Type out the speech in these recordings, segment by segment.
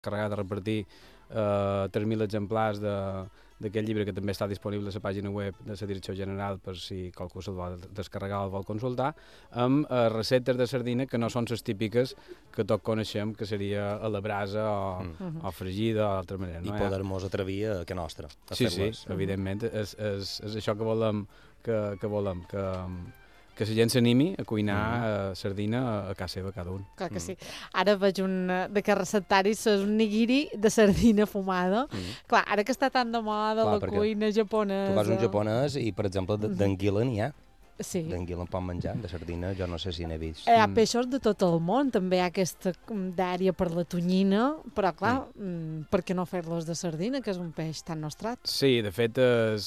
carregat a repartir 3.000 exemplars d'aquest llibre, que també està disponible a la pàgina web de la Direcció General per si qualcú se'l vol descarregar o el vol consultar, amb receptes de sardina que no són les típiques que tots coneixem, que seria a la brasa o fregida o d'altra manera. I poder-nos atrevir a que nostra. Sí, evidentment. És això que volem, que la gent s'animi a cuinar sardina a casa seva cada un. Clar que sí. Ara veig un d'aquests receptaris, és un nigiri de sardina fumada. Clar, ara que està tan de moda la cuina japonesa... Tu vas un japonès i, per exemple, d'anguila n'hi ha. Sí. D'anguila en pot menjar, de sardina jo no sé si n'he vist. Hi ha peixos de tot el món, també hi ha aquesta dèria per la tonyina, però clar, per què no fer-los de sardina, que és un peix tan nostrat? Sí, de fet, el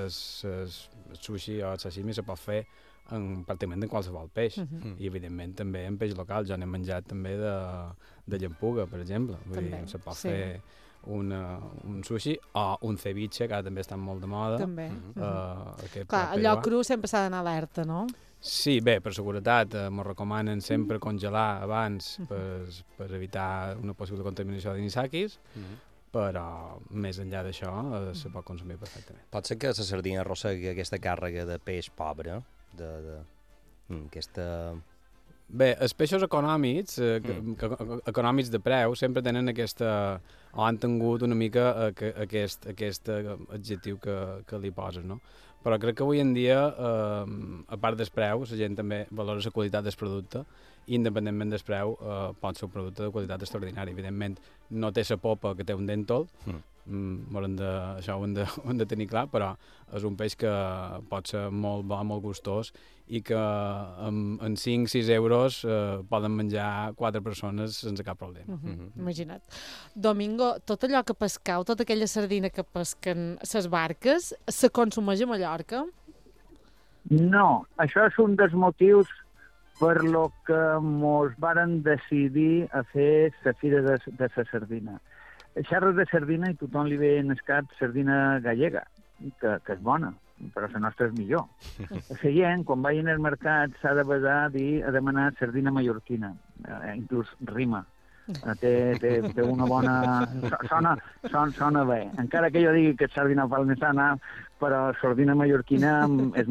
sushi o el sashimi se pot fer pràcticament de qualsevol peix, i evidentment també en peix local. Jo n'he menjat també de llampuga, per exemple. Vull dir, se pot fer un sushi o un ceviche, que ara també està molt de moda. També. Clar, allò cru sempre s'ha d'anar alerta, no? Sí, bé, per seguretat, m'ho recomanen sempre congelar abans per evitar una possible contaminació d'anisakis, però més enllà d'això se pot consumir perfectament. Pot ser que la sardina arrossegui aquesta càrrega de peix pobre, aquesta... Bé, els peixos econòmics, econòmics de preu, sempre tenen aquesta... o han tingut una mica aquest adjectiu que li poses, no? Però crec que avui en dia, a part del preu, la gent també valora la qualitat del producte, i independentment del preu pot ser un producte de qualitat extraordinària. Evidentment, no té la popa que té un dèntol, això ho hem de tenir clar, però és un peix que pot ser molt bo, molt gustós, i que amb 5-6 euros poden menjar 4 persones sense cap problema. Imagina't. Domingo, tot allò que pescau, tota aquella sardina que pesquen les barques, se consumeix a Mallorca? No, això és un dels motius per lo que mos varen decidir a fer la fira de la sardina. Xerres de sardina i tothom li ve en el cap sardina gallega, que és bona, però la nostra és millor. La gent, quan vagi al mercat, s'ha de basar a demanar sardina mallorquina, inclús rima. Té una bona... Sona bé. Encara que jo digui que és sardina palmesana, però sardina mallorquina és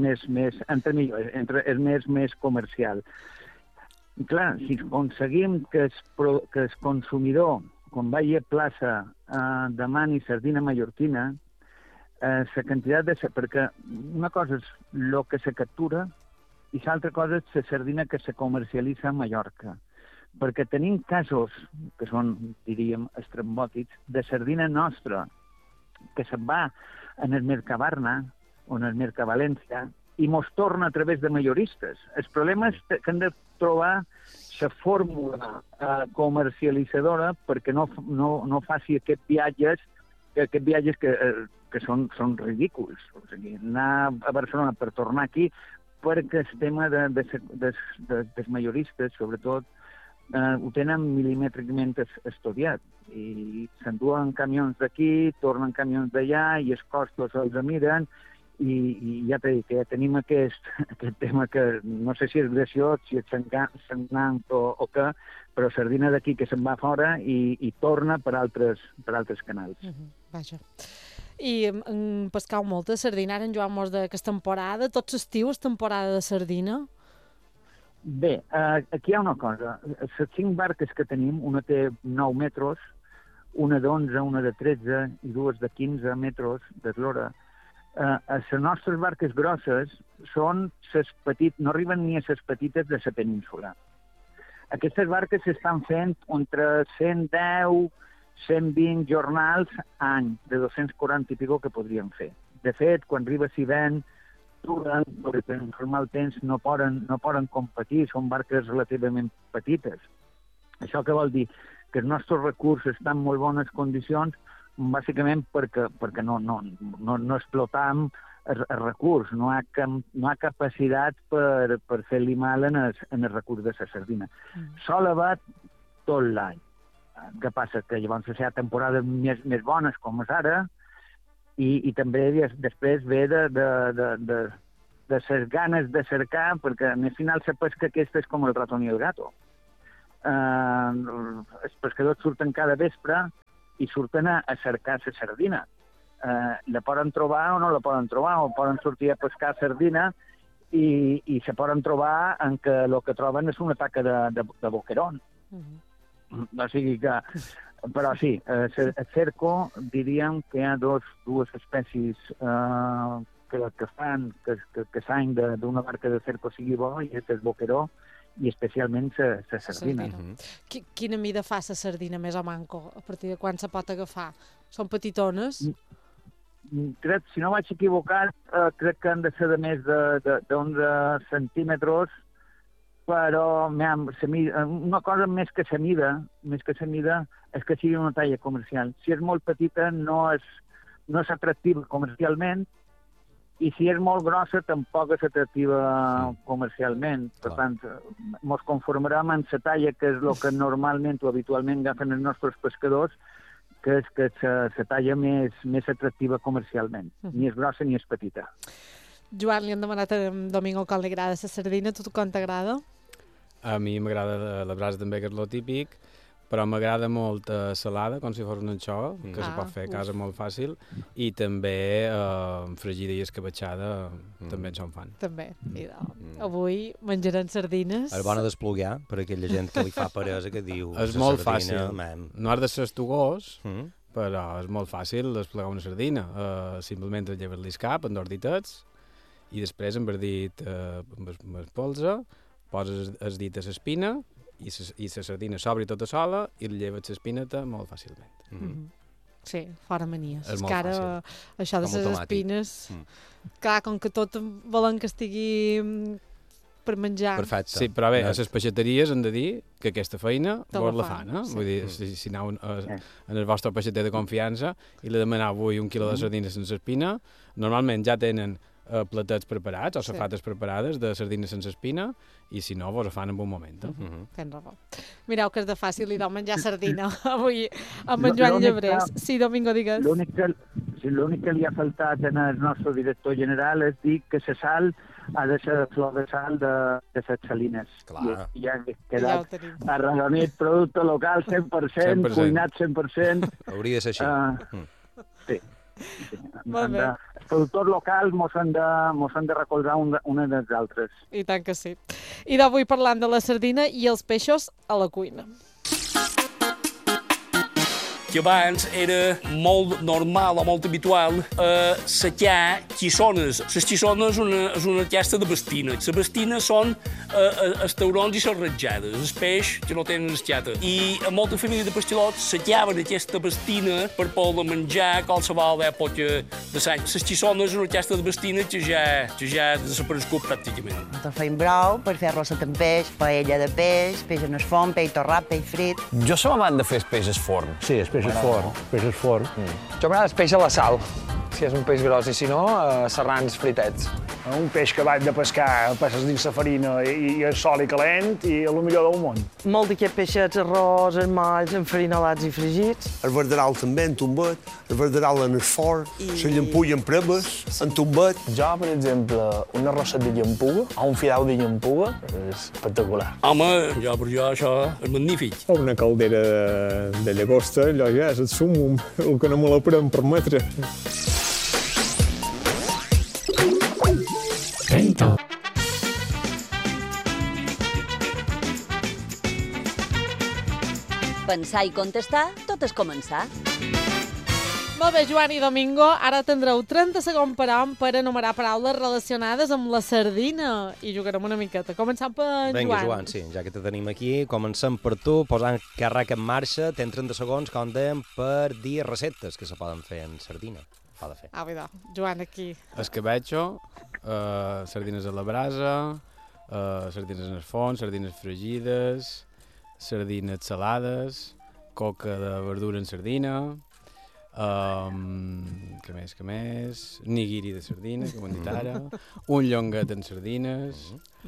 més comercial. I clar, si aconseguim que el consumidor, quan vagi a plaça, demani sardina mallorquina, la quantitat perquè una cosa és el que se captura i l'altra cosa és la sardina que se comercialitza a Mallorca. Perquè tenim casos, que són, diríem, estrambòtics, de sardina nostra, que se'n va en el Mercabarna o en el Mercavalència i mos torna a través de majoristes. El problema és que hem de trobar la fórmula comercialitzadora perquè no faci aquests viatges que són ridículs. O sigui, anar a Barcelona per tornar aquí, perquè el tema dels majoristes, sobretot, ho tenen milimètricament estudiat. I s'enduen camions d'aquí, tornen camions d'allà, i els costos els miren, i ja t'he dit que ja tenim aquest tema que no sé si és graciós, si és sagnant o què, però sardina d'aquí que se'n va fora i torna per altres canals. Vaja. I pescau molta sardina, ara en Joan mos de que és temporada, tot l'estiu és temporada de sardina? Bé, aquí hi ha una cosa. Les 5 barques que tenim, una té 9 metres, una d'11, una de 13 i dues de 15 metres d'eslora. Les nostres barques grosses són les petites, no arriben ni a les petites de la península. Aquestes barques s'estan fent entre 110, 120 jornals any, de 240 i pico que podríem fer. De fet, quan arriba l'hivern, perquè per informar el temps no poden competir, són barques relativament petites. Això què vol dir? Que els nostres recursos estan en molt bones condicions, bàsicament perquè no explotam el recurs, no hi ha capacitat per fer-li mal en el recurs de la sardina. Sol haver tot l'any. Què passa? Que llavors hi ha temporades més bones, com és ara, i també després ve de les ganes de cercar, perquè al final la pesca aquesta és com el ratón i el gato. els pescadors surten cada vespre i surten a cercar la sardina. La poden trobar o no la poden trobar, o poden sortir a pescar sardina i se poden trobar en què el que troben és una taca de boquerón. O sigui que... Però sí, el cerco diríem que hi ha dues espècies que fan que l'any d'una barca de cerco sigui bo, i és el boqueró i especialment la sardina. Quina mida fa la sardina més o manco? A partir de quan se pot agafar? Són petitones? Crec, si no vaig equivocat, crec que han de ser de més d'11 centímetres, però una cosa més que la mida és que sigui una talla comercial. Si és molt petita no és atractiva comercialment, i si és molt grossa tampoc és atractiva comercialment. Per tant, ens conformarem en la talla que és el que normalment o habitualment agafen els nostres pescadors, que és la talla més atractiva comercialment. Ni és grossa ni és petita. Joan, li han demanat a Domingo com li agrada la sardina. Tu com t'agrada? A mi m'agrada la brasa també, que és lo típic, però m'agrada molt salada, com si fos una anxova, que se pot fer a casa molt fàcil, i també fregida i escabetxada també en són fan. També. Avui menjarem sardines. És bona d'esplugar per aquella gent que li fa peresa, que diu... És molt fàcil. No has de ser estugós, però és molt fàcil desplegar una sardina. Simplement et lleves-li el cap en dos ditets i després enverdit amb el polze, poses el dit a l'espina i la sardina s'obre tota sola i li lleves l'espineta molt fàcilment. Sí, fora manies. És molt fàcil. Això de les espines... Clar, com que tot volen que estigui per menjar... Perfecte. Sí, però bé, a les peixateries hem de dir que aquesta feina vos la fan, eh? Sí. Vull dir, si aneu en el vostre peixater de confiança i li demaneu avui 1 quilo de sardines sense espina, normalment ja tenen platets preparats o safates preparades de sardines sense espina, i si no, vos ho fan en un moment. Tens raó. Mireu que és de fàcil i de menjar sardina avui amb en Joan Llebrés. Sí, Domingo, digues. L'únic que li ha faltat en el nostre director general és dir que la sal ha de ser flor de sal de les salines. Clar. I ja ha quedat arredonit, producte local 100%, cuinat 100%. Hauria de ser així. Sí. Els productors locals mos han de recolzar una dels altres. I tant que sí. I d'avui parlant de la sardina i els peixos a la cuina. Que abans era molt normal o molt habitual assajar xissones. Les xissones és una aquesta de bastina. La bastina són els taurons i les ratjades, el peix que no tenen escata. I a molta família de pastelots assajaven aquesta bastina per poder menjar qualsevol època de l'any. Les xissones és una aquesta de bastina que ja ha desaparegut pràcticament. Te feim brou per fer arrosset amb peix, paella de peix en el forn, peix torrat, peix frit. Jo som amant de fer el peix al forn. Sí, el peix al forn. Jo m'agrada el peix a la sal, si és un peix gros, i si no, serrans fritets. Un peix que vaig de pescar, passes dins la farina i és sol i calent i el millor del món. Molt d'aquests peixets, arròs, molls, enfarinolats i fregits. El verderal també en tombet, el verderal en el forn, la llampulla en premes, en tombet. Jo, per exemple, un arrosset de llampuga o un fideu de llampuga és espectacular. Home, per jo això és magnífic. Una caldera de llagosta, allò ja és el súmmum, el que no me la podem permetre. Pensar i contestar, tot és començar. Molt bé, Joan i Domingo, ara tindreu 30 segons per hom per enumerar paraules relacionades amb la sardina i jugarem una miqueta. Començant per Joan. Vinga, Joan, sí, ja que te tenim aquí, comencem per tu, posant càrrec en marxa, tens 30 segons, com dèiem, per dir receptes que se poden fer en sardina. Joan, aquí. Escabetxo, sardines a la brasa, sardines en el forn, sardines fregides, sardines salades, coca de verdura en sardina, què més? Nigiri de sardina, que ho hem dit ara, un llonguet en sardines,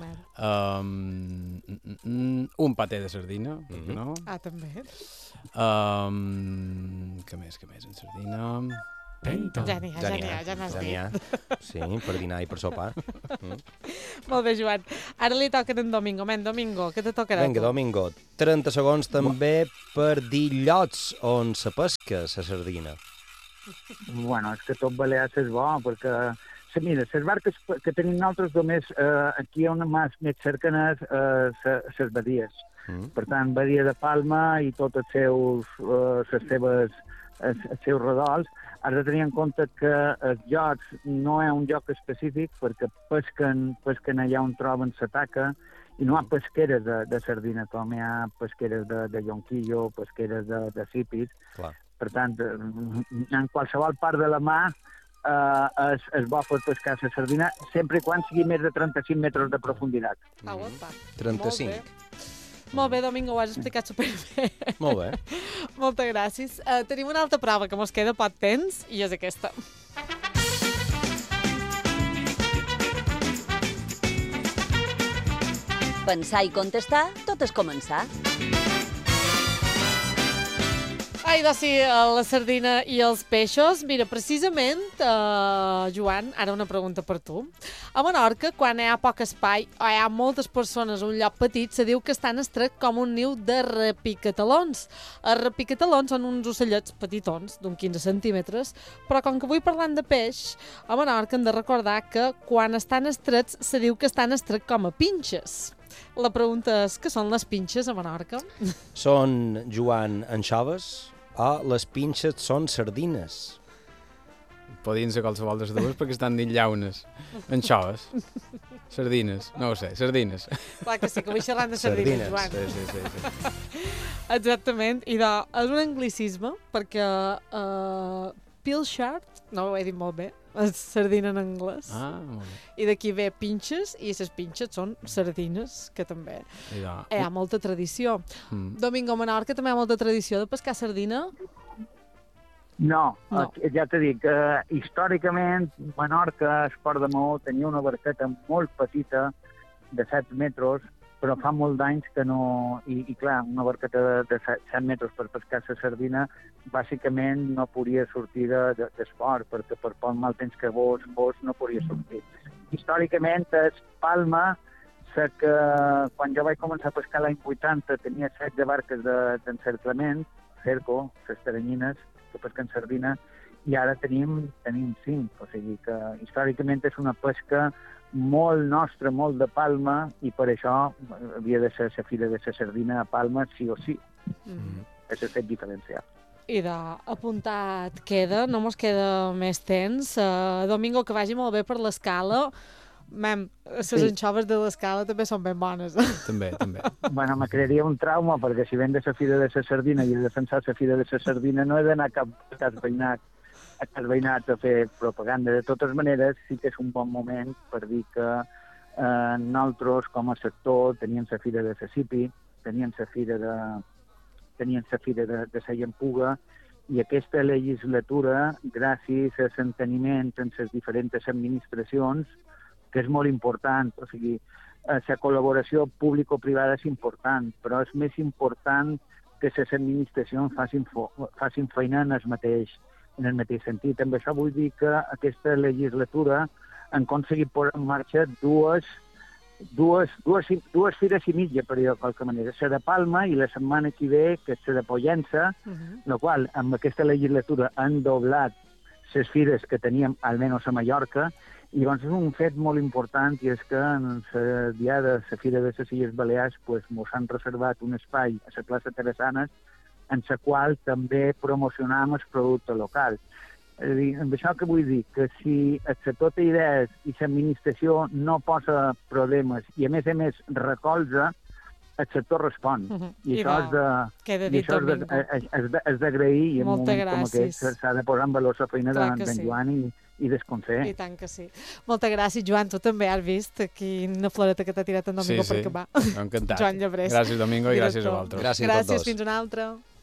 un paté de sardina, no? També. Què més en sardina? Ja n'has dit. Sí, per dinar i per sopar. Molt bé, Joan. Ara li toquen en Domingo. Domingo, què te tocarà? Vinga, Domingo, 30 segons també per dir llocs on se pesca la sardina. Bueno, és que tot Balears és bo, perquè, mira, les barques que tenim nosaltres només aquí on més cercanes les badies. Per tant, badia de Palma i tots els seus redolts. Has de tenir en compte que els llocs no és un lloc específic perquè pesquen allà on troben la taca i no hi ha pesqueres de sardina, com hi ha pesqueres de jonquillo, pesqueres de cipis. Per tant, en qualsevol part de la mà és bo per pescar la sardina, sempre i quan sigui més de 35 metres de profunditat. 35. Molt bé, Domingo, ho has explicat superbé. Molt bé. Moltes gràcies. Tenim una altra prova que mos queda poc temps i és aquesta. Pensar i contestar, tot és començar. Ai, doncs sí, la sardina i els peixos. Mira, precisament, Joan, ara una pregunta per tu. A Menorca, quan hi ha poc espai o hi ha moltes persones a un lloc petit, se diu que estan estret com un niu de repicatalons. Els repicatalons són uns ocellets petitons, d'un 15 centímetres, però com que avui parlant de peix, a Menorca hem de recordar que quan estan estrets se diu que estan estrets com a pinxes. La pregunta és, què són les pinxes a Menorca? Són, Joan, anxoves o les pinxes són sardines? Podien ser qualsevol de les dues perquè estan dins llaunes. Anxoves. Sardines. No ho sé, sardines. Clar que sí, que vull xerrar de sardines, Joan. Sí. Exactament. I és un anglicisme perquè pilchard, no ho he dit molt bé, és sardina en anglès. Molt bé. I d'aquí ve pinxes, i les pinxes són sardines, que també hi ha molta tradició. Domingo, a Menorca també hi ha molta tradició de pescar sardina? No. Ja t'he dit que històricament Menorca, Esport de Maó, tenia una barqueta molt petita, de 7 metres, però fa molt d'anys que no... I clar, una barqueta de 7 metres per pescar la sardina, bàsicament no podia sortir d'esport, perquè per poc mal temps que vos no podia sortir. Històricament, és Palma, sé que quan jo vaig començar a pescar l'any 80 tenia 16 barques d'encerclament, cerco, les teranyines, que pesquen sardina, i ara tenim 5. O sigui que històricament és una pesca molt nostra, molt de Palma, i per això havia de ser la fira de la sardina a Palma, sí o sí. És el fet diferencial. I d'apuntat queda, no mos queda més temps. Domingo, que vagi molt bé per l'escala. Les anxoves de l'escala també són ben bones. També. Bueno, me crearia un trauma, perquè si ven de la fira de la sardina i he de defensar la fira de la sardina, no he d'anar a cas veïnat a fer propaganda. De totes maneres, sí que és un bon moment per dir que nosaltres, com a sector, teníem la fira de la Cipi, teníem la fira de la Llampuga, i aquesta legislatura, gràcies a l'enteniment entre les diferents administracions, que és molt important, o sigui, la col·laboració público-privada és important, però és més important que les administracions facin feina en el mateix sentit. Amb això vull dir que aquesta legislatura han aconseguit posar en marxa dues fires i mitja, per dir-ho de qualque manera. La de Palma i la setmana que ve, que és la de Pollença, la qual amb aquesta legislatura han doblat les fires que teníem, almenys a Mallorca, i llavors és un fet molt important, i és que en la diada, la Fira de les Illes Balears, ens han reservat un espai a la plaça Teresanes, en la qual també promocionam el producte local. És a dir, amb això que vull dir, que si el sector té idees i l'administració no posa problemes i a més recolza, el sector respon. I això és d'agrair, i en un moment com aquest s'ha de posar en valor la feina d'en Joan i del Consell. I tant que sí. Moltes gràcies, Joan. Tu també has vist quina floreta que t'ha tirat en Domingo per acabar. Encantat. Joan Llebrés. Gràcies, Domingo, i gràcies a vosaltres. Gràcies a tots dos. Fins una altra.